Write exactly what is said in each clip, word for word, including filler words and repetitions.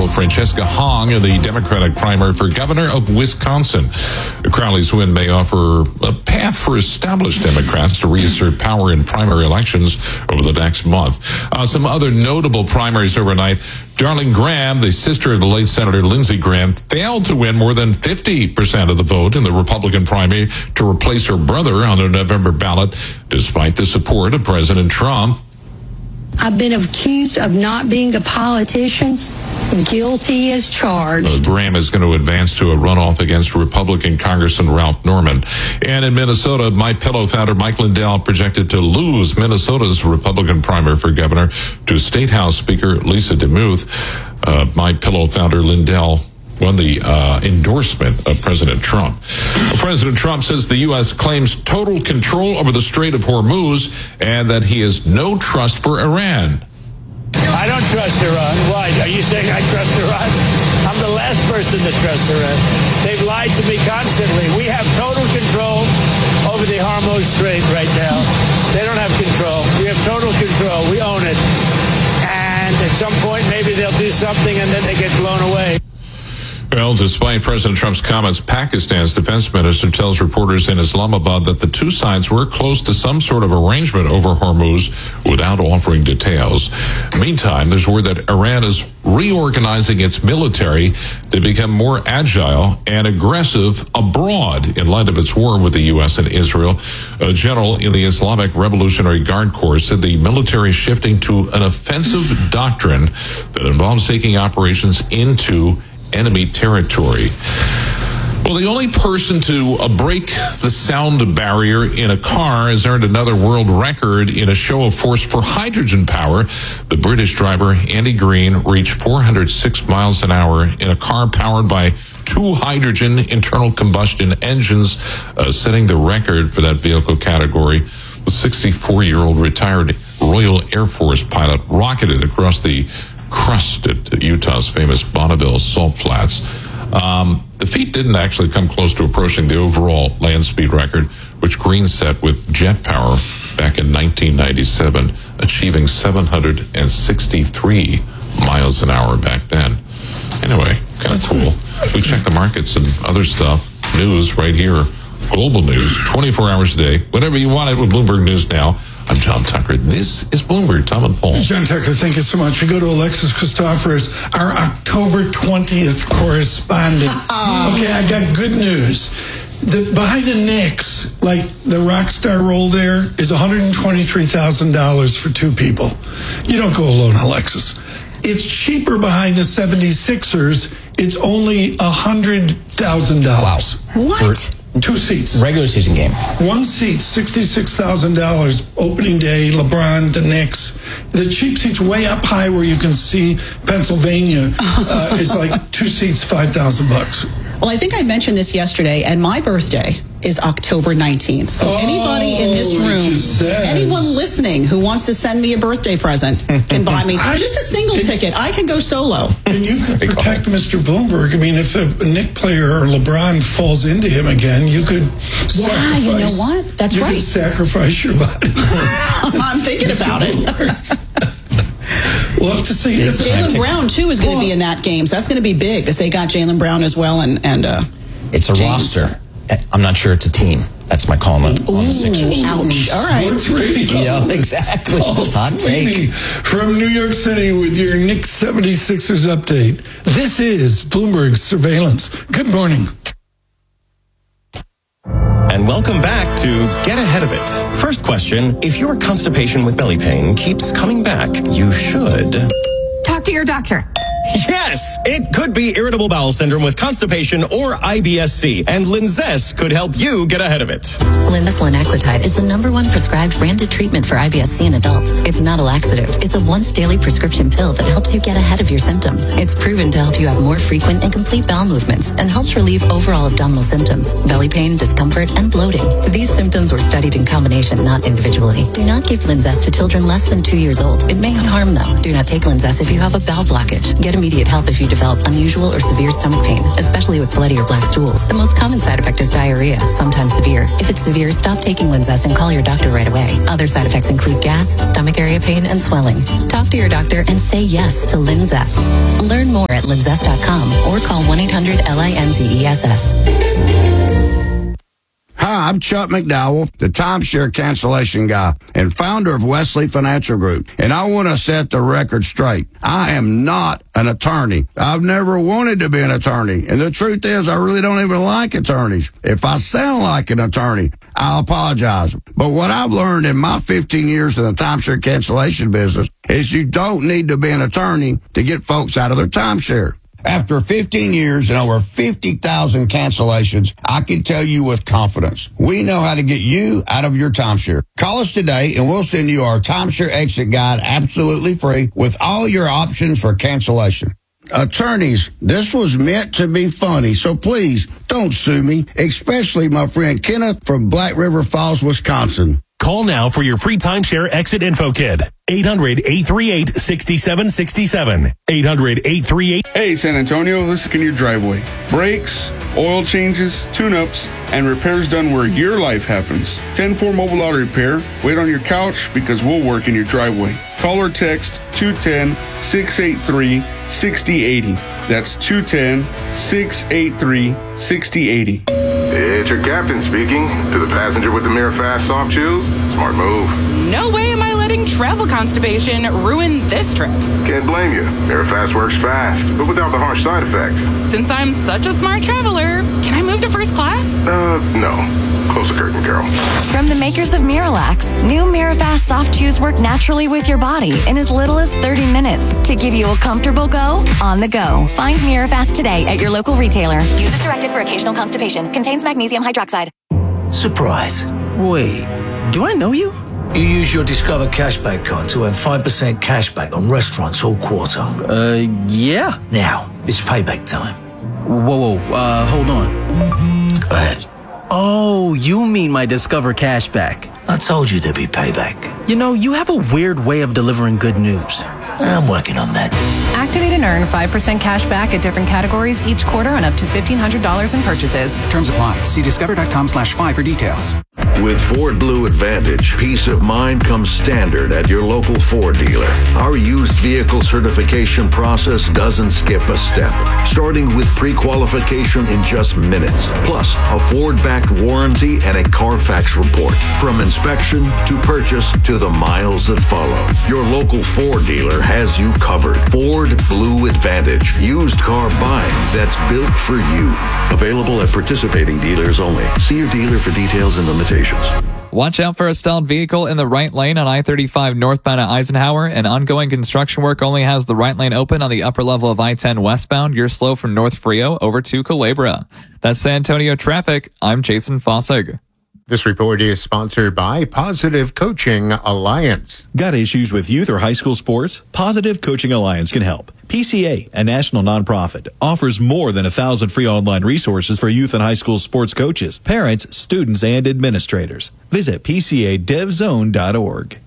rival Francesca Hong in the Democratic primary for governor of Wisconsin. Crowley's win may offer a path for established Democrats to reassert power in primary elections over the next month. Uh, some other notable primaries overnight. Darling Graham, the sister of the late Senator Lindsey Graham, failed to win more than fifty percent of the vote in the Republican primary to replace her brother on the November ballot, despite the support of President Trump. I've been accused of not being a politician. Guilty as charged. Uh, Graham is going to advance to a runoff against Republican Congressman Ralph Norman. And in Minnesota, MyPillow founder Mike Lindell projected to lose Minnesota's Republican primary for governor to State House Speaker Lisa DeMuth. Uh, MyPillow founder Lindell won the uh, endorsement of President Trump. President Trump says the U S claims total control over the Strait of Hormuz and that he has no trust for Iran. I don't trust Iran. Why? Are you saying I trust Iran? I'm the last person to trust Iran. They've lied to me constantly. We have total control over the Hormuz Strait right now. They don't have control. We have total control. We own it. And at some point, maybe they'll do something and then they get blown away. Well, despite President Trump's comments, Pakistan's defense minister tells reporters in Islamabad that the two sides were close to some sort of arrangement over Hormuz without offering details. Meantime, there's word that Iran is reorganizing its military to become more agile and aggressive abroad in light of its war with the U S and Israel. A general in the Islamic Revolutionary Guard Corps said the military is shifting to an offensive doctrine that involves taking operations into enemy territory. Well, the only person to uh, break the sound barrier in a car has earned another world record in a show of force for hydrogen power. The British driver, Andy Green, reached four hundred six miles an hour in a car powered by two hydrogen internal combustion engines, uh, setting the record for that vehicle category. The sixty-four-year-old retired Royal Air Force pilot rocketed across the crust at Utah's famous Bonneville Salt Flats. Um, the feat didn't actually come close to approaching the overall land speed record, which Green set with jet power back in nineteen ninety-seven, achieving seven hundred sixty-three miles an hour back then. Anyway, kind of cool. We check the markets and other stuff, news right here, global news, twenty-four hours a day, whatever you want it with Bloomberg News Now. I'm John Tucker. This is Bloomberg. Tom and Paul. John Tucker, thank you so much. We go to Alexis Christoforous, our October twentieth correspondent. Okay, I got good news. The, behind the Knicks, like the rock star role there, is one hundred twenty-three thousand dollars for two people. You don't go alone, Alexis. It's cheaper behind the seventy-sixers. It's only one hundred thousand dollars. Wow. What? For two seats. Regular season game. One seat, sixty-six thousand dollars, opening day, LeBron, the Knicks. The cheap seats way up high where you can see Pennsylvania uh, is like two seats, five thousand bucks. Well, I think I mentioned this yesterday, and my birthday is October nineteenth. So oh, anybody in this room, anyone listening who wants to send me a birthday present can buy me I, just a single it, ticket. I can go solo. And you can protect Mister Bloomberg. I mean, if a Knick player or LeBron falls into him again, you could yeah, sacrifice. You know what? That's you right. You could sacrifice your body. I'm thinking about it. We'll have to see. Jaylen Brown, too, is going to be in that game. So that's going to be big because they got Jaylen Brown as well. And, and uh, It's a James. roster. I'm not sure it's a team. That's my call on, on the Sixers. Ouch. All right. Sports radio. Yeah, exactly. Paul Hot take. From New York City with your Knicks seventy-sixers update. This is Bloomberg Surveillance. Good morning. And welcome back to Get Ahead of It. First question, if your constipation with belly pain keeps coming back, you should... Talk to your doctor. Yes, it could be irritable bowel syndrome with constipation or I B S C, and Linzess could help you get ahead of it. Linzess linaclotide is the number one prescribed branded treatment for I B S C in adults. It's not a laxative. It's a once daily prescription pill that helps you get ahead of your symptoms. It's proven to help you have more frequent and complete bowel movements and helps relieve overall abdominal symptoms, belly pain, discomfort, and bloating. These symptoms were studied in combination, not individually. Do not give Linzess to children less than two years old. It may harm them. Do not take Linzess if you have a bowel blockage. Get immediate help if you develop unusual or severe stomach pain, especially with bloody or black stools. The most common side effect is diarrhea, sometimes severe. If it's severe, stop taking Linzess and call your doctor right away. Other side effects include gas, stomach area pain, and swelling. Talk to your doctor and say yes to Linzess. Learn more at linzess dot com or call one eight hundred L I N Z E S S. Hi, I'm Chuck McDowell, the timeshare cancellation guy and founder of Wesley Financial Group. And I want to set the record straight. I am not an attorney. I've never wanted to be an attorney. And the truth is, I really don't even like attorneys. If I sound like an attorney, I'll apologize. But what I've learned in my fifteen years in the timeshare cancellation business is you don't need to be an attorney to get folks out of their timeshare. After fifteen years and over fifty thousand cancellations, I can tell you with confidence, we know how to get you out of your timeshare. Call us today and we'll send you our timeshare exit guide absolutely free with all your options for cancellation. Attorneys, this was meant to be funny, so please don't sue me, especially my friend Kenneth from Black River Falls, Wisconsin. Call now for your free timeshare exit info kit. eight hundred, eight three eight, six seven six seven. eight hundred, eight three eight. Hey, San Antonio, this is Your Driveway. Brakes, oil changes, tune-ups, and repairs done where your life happens. ten four Mobile Auto Repair. Wait on your couch because we'll work in your driveway. Call or text two one zero, six eight three, six zero eight zero. That's two one zero, six eight three, six zero eight zero. It's your captain speaking. To the passenger with the MiraFast soft chews, smart move. No way am I letting travel constipation ruin this trip. Can't blame you. MiraFast works fast, but without the harsh side effects. Since I'm such a smart traveler, can I move to first class? Uh, no. Close the curtain, Carol. From the makers of Miralax, new MiraFast soft chews work naturally with your body in as little as thirty minutes to give you a comfortable go on the go. Find MiraFast today at your local retailer. Use as directed for occasional constipation. Contains magnesium hydroxide. Surprise. Wait, do I know you? You use your Discover Cashback card to earn five percent cashback on restaurants all quarter. Uh, yeah. Now, it's payback time. Whoa, whoa, uh, hold on. Go ahead. Oh, you mean my Discover Cashback. I told you there'd be payback. You know, you have a weird way of delivering good news. I'm working on that. Activate and earn five percent cash back at different categories each quarter on up to fifteen hundred dollars in purchases. Terms apply. See discover.com slash five for details. With Ford Blue Advantage, peace of mind comes standard at your local Ford dealer. Our used vehicle certification process doesn't skip a step, starting with pre-qualification in just minutes, plus a Ford-backed warranty and a Carfax report. From inspection to purchase to the miles that follow, your local Ford dealer has you covered. Ford Blue Advantage, used car buying that's built for you. Available at participating dealers only. See your dealer for details and limitations. Watch out for a stalled vehicle in the right lane on I thirty-five northbound at Eisenhower, and ongoing construction work only has the right lane open on the upper level of I ten westbound. You're slow from North Frio over to Culebra. That's San Antonio traffic. I'm Jason Fossig. This report is sponsored by Positive Coaching Alliance. Got issues with youth or high school sports? Positive Coaching Alliance can help. P C A, a national nonprofit, offers more than a thousand free online resources for youth and high school sports coaches, parents, students, and administrators. Visit P C A dev zone dot org.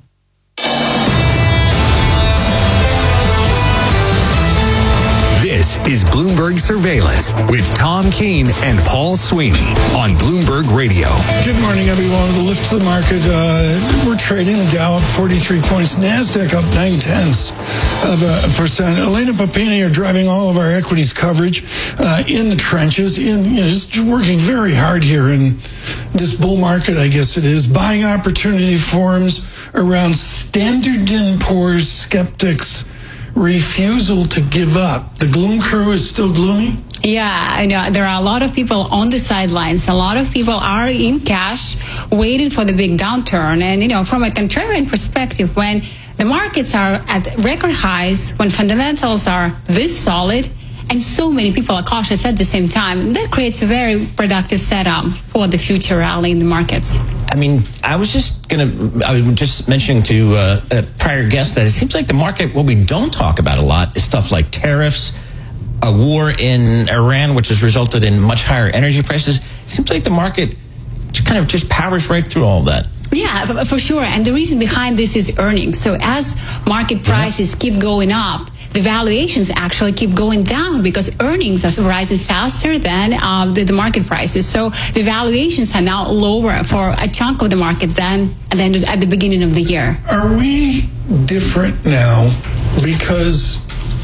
This is Bloomberg Surveillance with Tom Keene and Paul Sweeney on Bloomberg Radio. Good morning, everyone. The lift to the market, uh, we're trading the Dow up forty-three points, NASDAQ up nine tenths of a percent. Elena Papini are driving all of our equities coverage uh, in the trenches, in you know, just working very hard here in this bull market, I guess it is. Buying opportunity forms around Standard and Poor's skeptics' refusal to give up. The gloom crew is still gloomy? Yeah, I know. There are a lot of people on the sidelines. A lot of people are in cash waiting for the big downturn. And, you know, from a contrarian perspective, when the markets are at record highs, when fundamentals are this solid, and so many people are cautious at the same time, that creates a very productive setup for the future rally in the markets. I mean, I was just going to, I was just mentioning to uh, a prior guest that it seems like the market, what we don't talk about a lot is stuff like tariffs, a war in Iran, which has resulted in much higher energy prices. It seems like the market kind of just powers right through all that. Yeah, for sure. And the reason behind this is earnings. So as market prices keep going up, the valuations actually keep going down because earnings are rising faster than uh, the, the market prices. So the valuations are now lower for a chunk of the market than, than at the beginning of the year. Are we different now because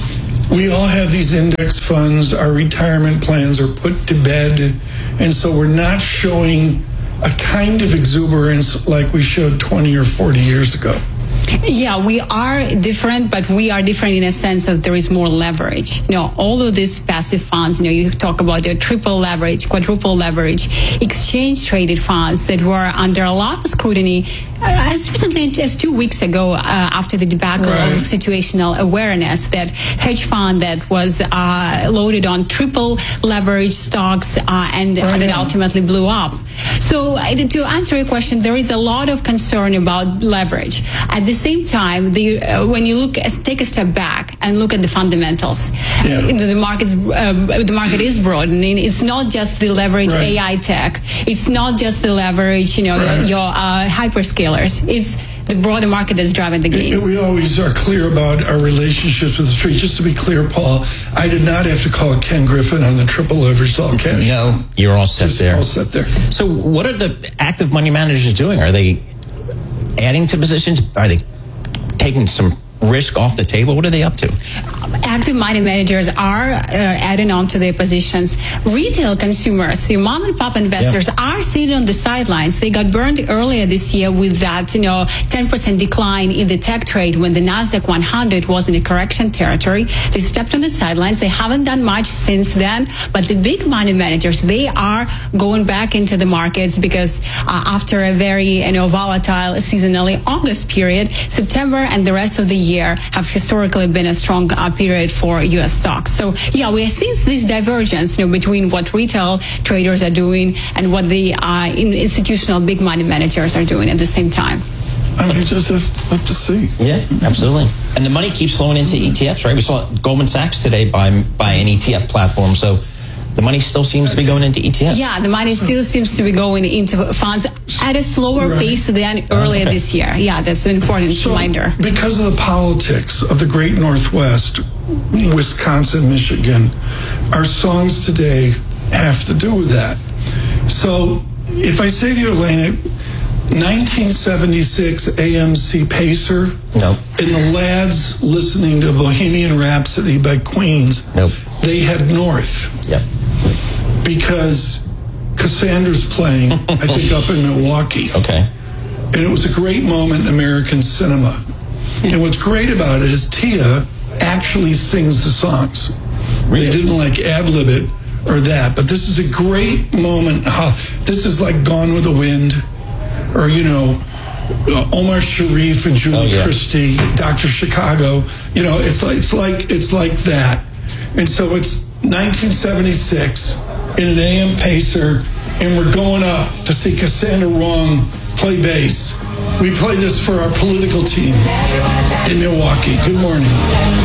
we all have these index funds. Our retirement plans are put to bed. And so we're not showing a kind of exuberance like we showed twenty or forty years ago. Yeah, we are different, but we are different in a sense of there is more leverage. You know, all of these passive funds, you know, you talk about their triple leverage, quadruple leverage, exchange traded funds that were under a lot of scrutiny uh, as recently as two weeks ago uh, after the debacle right. of situational awareness, that hedge fund that was uh, loaded on triple leverage stocks uh, and right. that ultimately blew up. So uh, to answer your question, there is a lot of concern about leverage. At the same time, the, uh, when you look, take a step back and look at the fundamentals, yeah. uh, the market's uh, the market is broadening. It's not just the leverage right. A I tech. It's not just the leverage, you know, right. your uh, hyperscalers. It's the broader market that's driving the gains. We always are clear about our relationships with the street. Just to be clear, Paul, I did not have to call Ken Griffin on the triple leveraged all cash. No, you're all set Just there. all set there. So what are the active money managers doing? Are they adding to positions? Are they taking some risk off the table? What are they up to? Active money managers are uh, adding on to their positions. Retail consumers, the mom and pop investors, yeah. are sitting on the sidelines. They got burned earlier this year with that, you know, ten percent decline in the tech trade when the NASDAQ one hundred was in a correction territory. They stepped on the sidelines. They haven't done much since then. But the big money managers, they are going back into the markets because uh, after a very, you know, volatile seasonally August period, September and the rest of the year have historically been a strong uh, period for U S stocks. So yeah, we are seeing this divergence, you know, between what retail traders are doing and what the uh, institutional big money managers are doing at the same time. I mean, just what to see. Yeah, absolutely. And the money keeps flowing into E T Fs, right? We saw Goldman Sachs today buy buy an E T F platform. So the money still seems to be going into E T Fs. Yeah, the money still seems to be going into funds at a slower right. pace than earlier okay. this year. Yeah, that's an important so, reminder. Because of the politics of the great Northwest, Wisconsin, Michigan, our songs today have to do with that. So if I say to you, Elena, nineteen seventy-six A M C Pacer, nope. and the lads listening to Bohemian Rhapsody by Queens, nope. they head north. Yep. Because Cassandra's playing, I think, up in Milwaukee. Okay. And it was a great moment in American cinema. And what's great about it is Tia actually sings the songs. Really? They didn't like ad-lib it or that. But this is a great moment. Uh, this is like Gone with the Wind, or, you know, uh, Omar Sharif and Julie oh, yeah. Christie, Doctor Chicago. You know, it's like, it's like it's like that. And so it's nineteen seventy-six in an A M Pacer, and we're going up to see Cassandra Wong play bass. We play this for our political team in Milwaukee. Good morning.